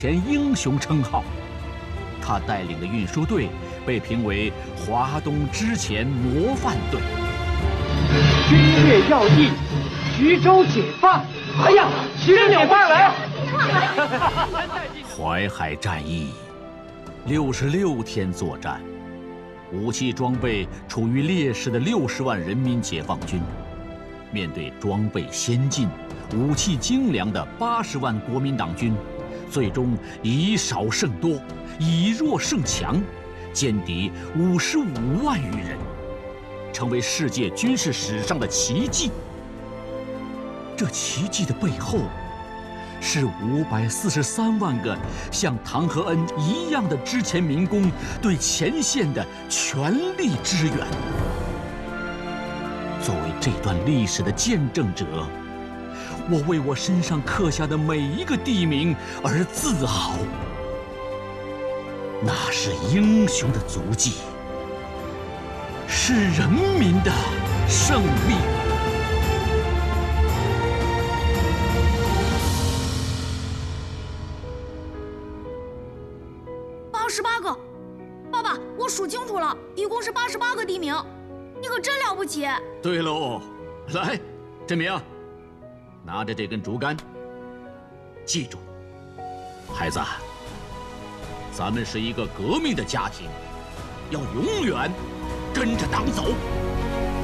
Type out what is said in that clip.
前英雄称号。他带领的运输队被评为华东之前模范队。 军略要义，徐州解放！哎呀，徐州解放来！ 淮海战役66天作战，武器装备处于劣势的60万人民解放军，面对装备先进、武器精良的80万国民党军，最终以少胜多，以弱胜强，歼敌55万余人，成为世界军事史上的奇迹。这奇迹的背后，是543万个像唐和恩一样的之前民工对前线的全力支援。作为这段历史的见证者，我为我身上刻下的每一个地名而自豪。那是英雄的足迹，是人民的胜利。 88个，爸爸，我数清楚了，一共是88个地名，你可真了不起。 对喽，来，振明，拿着这根竹竿，记住，孩子，咱们是一个革命的家庭，要永远跟着党走。